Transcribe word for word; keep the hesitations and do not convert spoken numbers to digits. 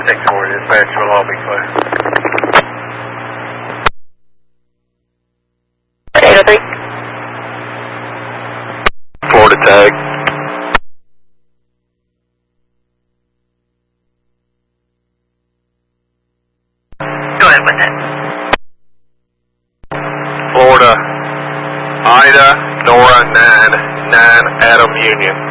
six four dispatch will all be clear. eight oh three. Florida tag. Go ahead with it. Florida, Ida, Nora, nine, nine, Adam Union.